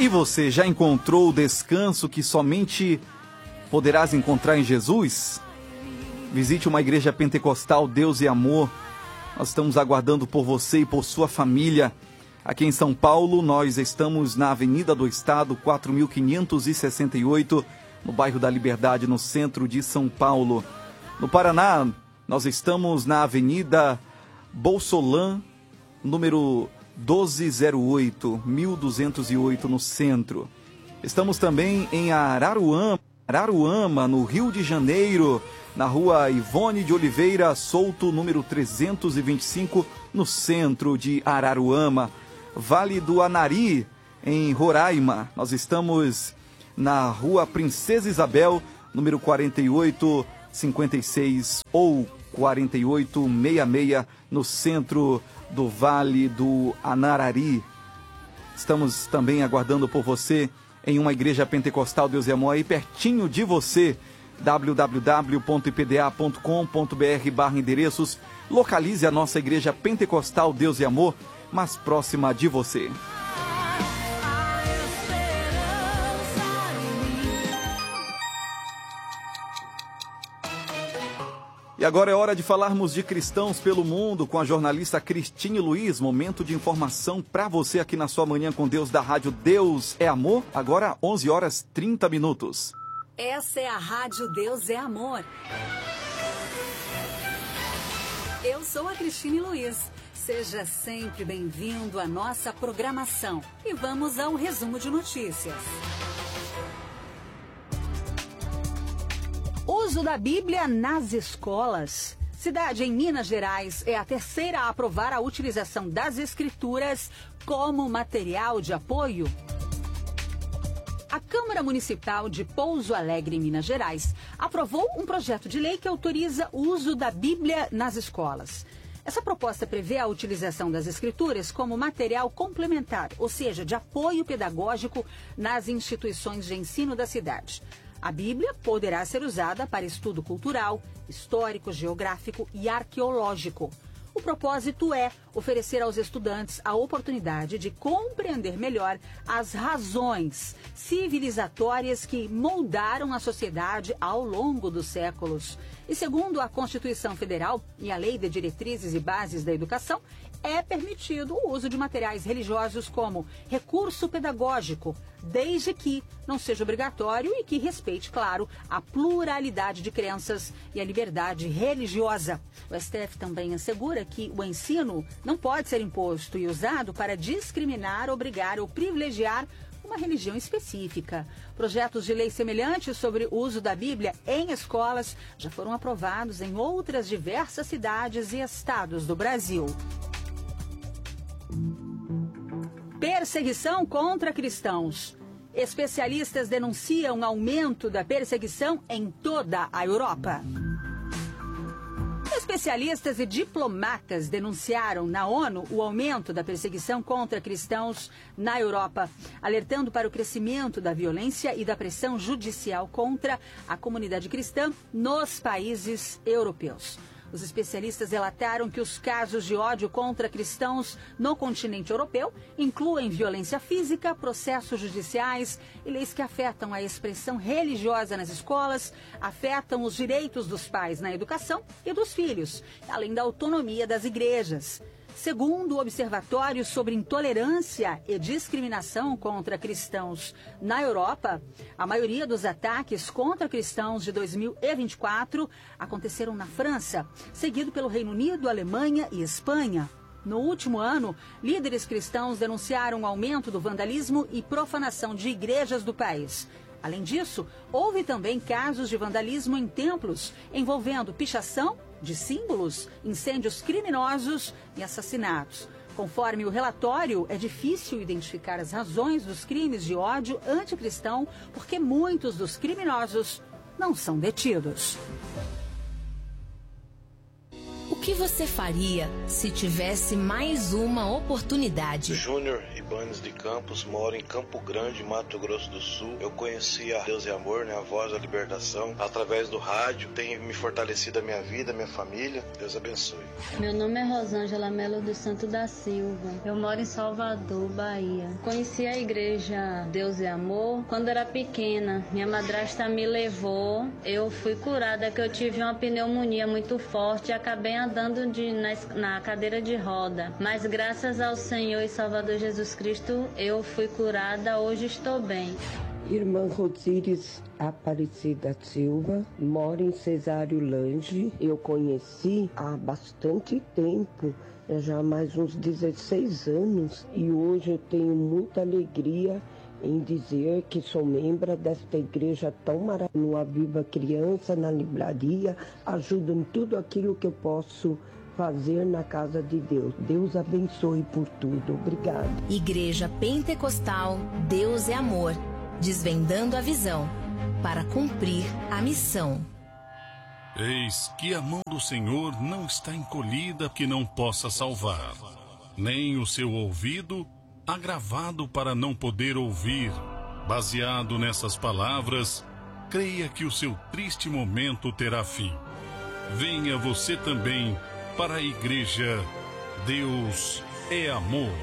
E você já encontrou o descanso que somente poderás encontrar em Jesus? Visite uma igreja pentecostal Deus e Amor. Nós estamos aguardando por você e por sua família. Aqui em São Paulo, nós estamos na Avenida do Estado, 4568, no bairro da Liberdade, no centro de São Paulo. No Paraná, nós estamos na Avenida Bolsolã, número 1208, 1208, no centro. Estamos também em Araruama, no Rio de Janeiro, na rua Ivone de Oliveira Souto, número 325, no centro de Araruama. Vale do Anari, em Roraima. Nós estamos na rua Princesa Isabel, número 4856 ou 4866, no centro do Vale do Anarari. Estamos também aguardando por você em uma igreja pentecostal Deus e Amor aí pertinho de você. www.ipda.com.br/endereços. Localize a nossa igreja pentecostal Deus e Amor mais próxima de você. E agora é hora de falarmos de cristãos pelo mundo com a jornalista Cristine Luiz. Momento de informação para você aqui na sua Manhã com Deus da Rádio Deus é Amor. Agora 11h30. Essa é a Rádio Deus é Amor. Eu sou a Cristine Luiz. Seja sempre bem-vindo à nossa programação. E vamos ao resumo de notícias. Uso da Bíblia nas escolas. Cidade em Minas Gerais é a terceira a aprovar a utilização das Escrituras como material de apoio. A Câmara Municipal de Pouso Alegre, em Minas Gerais, aprovou um projeto de lei que autoriza o uso da Bíblia nas escolas. Essa proposta prevê a utilização das Escrituras como material complementar, ou seja, de apoio pedagógico nas instituições de ensino da cidade. A Bíblia poderá ser usada para estudo cultural, histórico, geográfico e arqueológico. O propósito é oferecer aos estudantes a oportunidade de compreender melhor as razões civilizatórias que moldaram a sociedade ao longo dos séculos. E segundo a Constituição Federal e a Lei de Diretrizes e Bases da Educação, é permitido o uso de materiais religiosos como recurso pedagógico, desde que não seja obrigatório e que respeite, claro, a pluralidade de crenças e a liberdade religiosa. O STF também assegura que o ensino não pode ser imposto e usado para discriminar, obrigar ou privilegiar uma religião específica. Projetos de lei semelhantes sobre o uso da Bíblia em escolas já foram aprovados em outras diversas cidades e estados do Brasil. Perseguição contra cristãos. Especialistas denunciam aumento da perseguição em toda a Europa. Especialistas e diplomatas denunciaram na ONU o aumento da perseguição contra cristãos na Europa, alertando para o crescimento da violência e da pressão judicial contra a comunidade cristã nos países europeus. Os especialistas relataram que os casos de ódio contra cristãos no continente europeu incluem violência física, processos judiciais e leis que afetam a expressão religiosa nas escolas, afetam os direitos dos pais na educação e dos filhos, além da autonomia das igrejas. Segundo o Observatório sobre Intolerância e Discriminação contra Cristãos na Europa, a maioria dos ataques contra cristãos de 2024 aconteceram na França, seguido pelo Reino Unido, Alemanha e Espanha. No último ano, líderes cristãos denunciaram o aumento do vandalismo e profanação de igrejas do país. Além disso, houve também casos de vandalismo em templos, envolvendo pichação de símbolos, incêndios criminosos e assassinatos. Conforme o relatório, é difícil identificar as razões dos crimes de ódio anticristão, porque muitos dos criminosos não são detidos. O que você faria se tivesse mais uma oportunidade? Júnior Ibanez de Campos, moro em Campo Grande, Mato Grosso do Sul. Eu conheci a Deus e Amor, a voz da libertação, através do rádio. Tem me fortalecido a minha vida, a minha família. Deus abençoe. Meu nome é Rosângela Melo dos Santos da Silva. Eu moro em Salvador, Bahia. Conheci a igreja Deus e Amor quando era pequena. Minha madrasta me levou. Eu fui curada, que eu tive uma pneumonia muito forte e acabei andando na cadeira de roda. Mas graças ao Senhor e Salvador Jesus Cristo, eu fui curada, hoje estou bem. Irmã Rosíris Aparecida Silva, moro em Cesário Lange. Eu conheci há bastante tempo, já há mais uns 16 anos, e hoje eu tenho muita alegria em dizer que sou membro desta igreja tão maravilhosa. No Aviva Criança, na livraria, ajudo em tudo aquilo que eu posso fazer na casa de Deus. Deus abençoe por tudo. Obrigada. Igreja Pentecostal Deus é Amor, desvendando a visão para cumprir a missão. Eis que a mão do Senhor não está encolhida que não possa salvar, nem o seu ouvido agravado para não poder ouvir. Baseado nessas palavras, creia que o seu triste momento terá fim. Venha você também para a igreja Deus é Amor.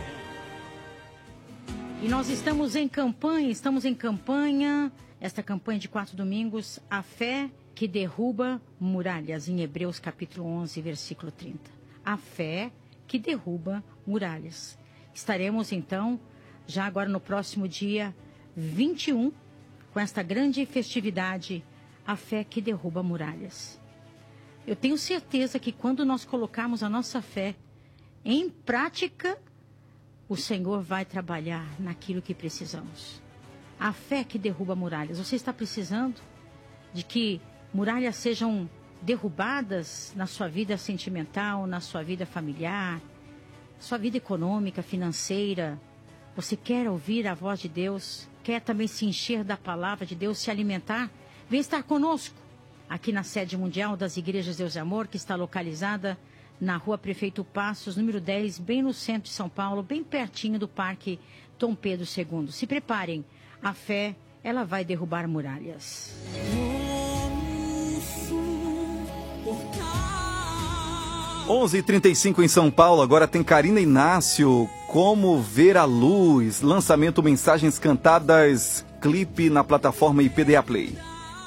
E nós estamos em campanha, esta campanha de 4 domingos, a fé que derruba muralhas, em Hebreus capítulo 11, versículo 30. A fé que derruba muralhas. Estaremos, então, já agora no próximo dia 21, com esta grande festividade, a fé que derruba muralhas. Eu tenho certeza que quando nós colocarmos a nossa fé em prática, o Senhor vai trabalhar naquilo que precisamos. A fé que derruba muralhas. Você está precisando de que muralhas sejam derrubadas na sua vida sentimental, na sua vida familiar, sua vida econômica, financeira? Você quer ouvir a voz de Deus? Quer também se encher da palavra de Deus, se alimentar? Vem estar conosco aqui na sede mundial das Igrejas Deus e Amor, que está localizada na Rua Prefeito Passos, número 10, bem no centro de São Paulo, bem pertinho do Parque Dom Pedro II. Se preparem, a fé, ela vai derrubar muralhas. 11h35 em São Paulo, agora tem Karina Inácio, Como Ver a Luz, lançamento Mensagens Cantadas, clipe na plataforma IPDA Play.